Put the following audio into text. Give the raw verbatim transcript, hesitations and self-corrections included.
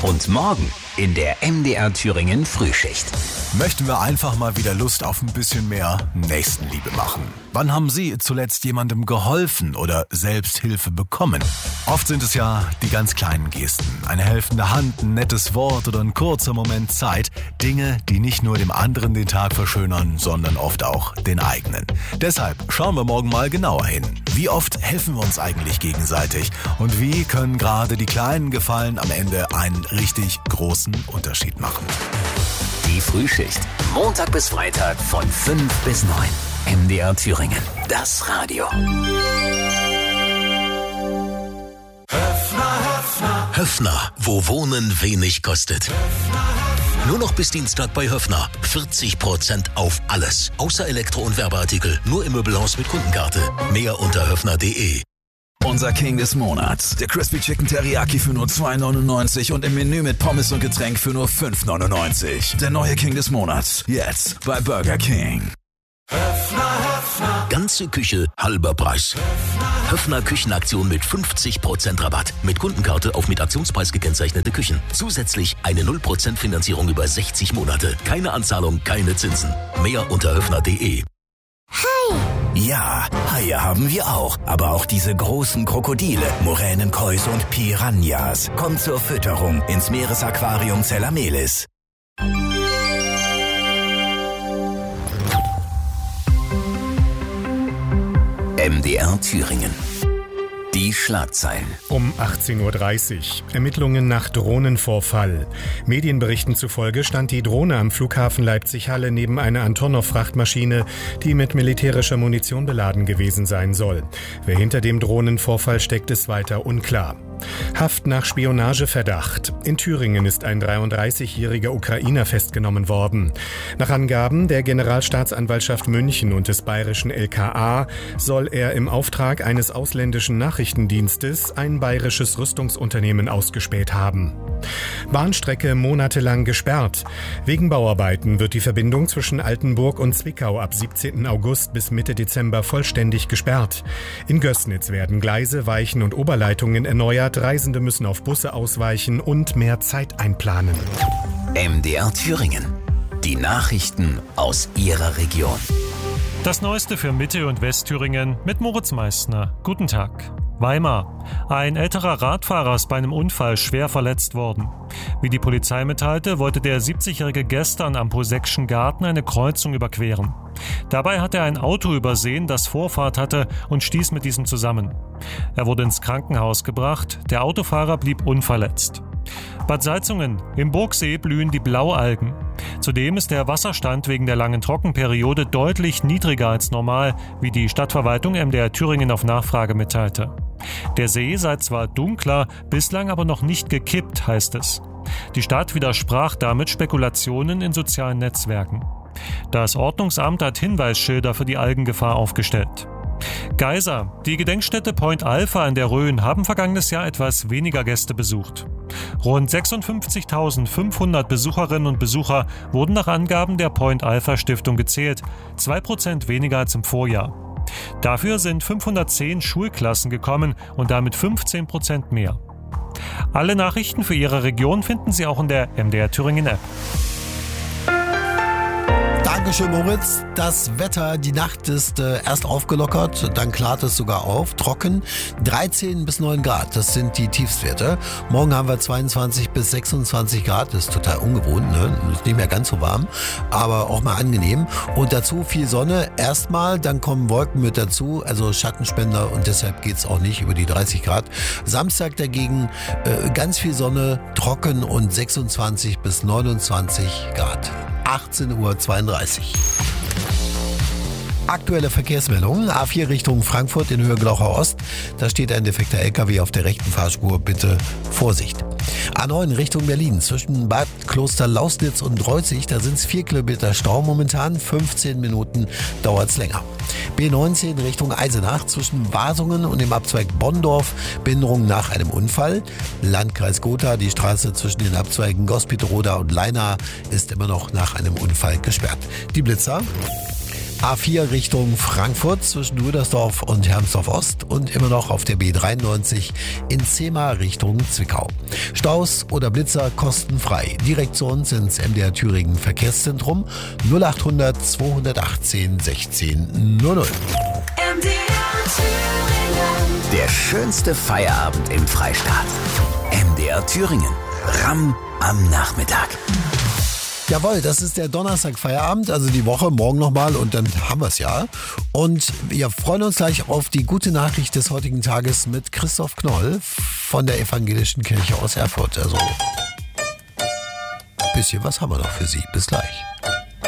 Und morgen in der M D R Thüringen Frühschicht. Möchten wir einfach mal wieder Lust auf ein bisschen mehr Nächstenliebe machen? Wann haben Sie zuletzt jemandem geholfen oder Selbsthilfe bekommen? Oft sind es ja die ganz kleinen Gesten. Eine helfende Hand, ein nettes Wort oder ein kurzer Moment Zeit. Dinge, die nicht nur dem anderen den Tag verschönern, sondern oft auch den eigenen. Deshalb schauen wir morgen mal genauer hin. Wie oft helfen wir uns eigentlich gegenseitig? Und wie können gerade die kleinen Gefallen am Ende einen richtig großen Unterschied machen? Die Frühschicht. Montag bis Freitag von fünf bis neun. M D R Thüringen. Das Radio. Höffner, Höffner. Höffner, wo Wohnen wenig kostet. Nur noch bis Dienstag bei Höffner. vierzig Prozent auf alles. Außer Elektro- und Werbeartikel. Nur im Möbelhaus mit Kundenkarte. Mehr unter höffner punkt de. Unser King des Monats. Der Crispy Chicken Teriyaki für nur zwei neunundneunzig und im Menü mit Pommes und Getränk für nur fünf neunundneunzig. Der neue King des Monats. Jetzt bei Burger King. Höffner, Höffner. Ganze Küche, halber Preis. Höffner, Höffner Küchenaktion mit fünfzig Prozent Rabatt. Mit Kundenkarte auf mit Aktionspreis gekennzeichnete Küchen. Zusätzlich eine null Prozent Finanzierung über sechzig Monate. Keine Anzahlung, keine Zinsen. Mehr unter höffner punkt de. Hai! Ja, Haie haben wir auch. Aber auch diese großen Krokodile, Moränenkois und Piranhas. Kommt zur Fütterung ins Meeresaquarium Zellamelis. M D R Thüringen. Die Schlagzeilen. Um achtzehn Uhr dreißig. Ermittlungen nach Drohnenvorfall. Medienberichten zufolge stand die Drohne am Flughafen Leipzig-Halle neben einer Antonov-Frachtmaschine, die mit militärischer Munition beladen gewesen sein soll. Wer hinter dem Drohnenvorfall steckt, ist weiter unklar. Haft nach Spionageverdacht. In Thüringen ist ein dreiunddreißigjähriger Ukrainer festgenommen worden. Nach Angaben der Generalstaatsanwaltschaft München und des bayerischen L K A soll er im Auftrag eines ausländischen Nachrichtendienstes ein bayerisches Rüstungsunternehmen ausgespäht haben. Bahnstrecke monatelang gesperrt. Wegen Bauarbeiten wird die Verbindung zwischen Altenburg und Zwickau ab siebzehnten August bis Mitte Dezember vollständig gesperrt. In Gößnitz werden Gleise, Weichen und Oberleitungen erneuert. Reisende müssen auf Busse ausweichen und mehr Zeit einplanen. M D R Thüringen. Die Nachrichten aus Ihrer Region. Das Neueste für Mitte- und Westthüringen mit Moritz Meissner. Guten Tag. Weimar. Ein älterer Radfahrer ist bei einem Unfall schwer verletzt worden. Wie die Polizei mitteilte, wollte der siebzigjährige gestern am Poseckschen Garten eine Kreuzung überqueren. Dabei hat er ein Auto übersehen, das Vorfahrt hatte, und stieß mit diesem zusammen. Er wurde ins Krankenhaus gebracht, der Autofahrer blieb unverletzt. Bad Salzungen. Im Burgsee blühen die Blaualgen. Zudem ist der Wasserstand wegen der langen Trockenperiode deutlich niedriger als normal, wie die Stadtverwaltung M D R Thüringen auf Nachfrage mitteilte. Der See sei zwar dunkler, bislang aber noch nicht gekippt, heißt es. Die Stadt widersprach damit Spekulationen in sozialen Netzwerken. Das Ordnungsamt hat Hinweisschilder für die Algengefahr aufgestellt. Geisa. Die Gedenkstätte Point Alpha in der Rhön haben vergangenes Jahr etwas weniger Gäste besucht. Rund sechsundfünfzigtausendfünfhundert Besucherinnen und Besucher wurden nach Angaben der Point Alpha Stiftung gezählt, zwei Prozent weniger als im Vorjahr. Dafür sind fünfhundertzehn Schulklassen gekommen und damit fünfzehn Prozent mehr. Alle Nachrichten für Ihre Region finden Sie auch in der M D R Thüringen App. Dankeschön, Moritz. Das Wetter, die Nacht ist äh, erst aufgelockert, dann klart es sogar auf, trocken. dreizehn bis neun Grad, das sind die Tiefstwerte. Morgen haben wir zweiundzwanzig bis sechsundzwanzig Grad, das ist total ungewohnt, ne? Ist nicht mehr ganz so warm, aber auch mal angenehm. Und dazu viel Sonne erstmal, dann kommen Wolken mit dazu, also Schattenspender, und deshalb geht's auch nicht über die dreißig Grad. Samstag dagegen äh, ganz viel Sonne, trocken und sechsundzwanzig bis neunundzwanzig Grad. achtzehn Uhr zweiunddreißig. Aktuelle Verkehrsmeldungen. A vier Richtung Frankfurt in Höhe Glaucher Ost. Da steht ein defekter L K W auf der rechten Fahrspur. Bitte Vorsicht. A neun Richtung Berlin. Zwischen Bad Kloster-Lausnitz und Dreuzig. Da sind es vier Kilometer Stau momentan. fünfzehn Minuten dauert es länger. B neunzehn Richtung Eisenach. Zwischen Wasungen und dem Abzweig Bonndorf. Behinderung nach einem Unfall. Landkreis Gotha. Die Straße zwischen den Abzweigen Gospitoroda und Leina ist immer noch nach einem Unfall gesperrt. Die Blitzer. A vier Richtung Frankfurt zwischen Rüdersdorf und Hermsdorf Ost und immer noch auf der B dreiundneunzig in Zehma Richtung Zwickau. Staus oder Blitzer kostenfrei. Direkt zu uns ins M D R Thüringen Verkehrszentrum null achthundert zweihundertachtzehn sechzehn null null. M D R Thüringen. Der schönste Feierabend im Freistaat. M D R Thüringen. Ramm am Nachmittag. Jawohl, das ist der Donnerstag-Feierabend, also die Woche, morgen nochmal und dann haben wir es ja. Und wir freuen uns gleich auf die gute Nachricht des heutigen Tages mit Christoph Knoll von der Evangelischen Kirche aus Erfurt. Also, ein bisschen was haben wir noch für Sie. Bis gleich.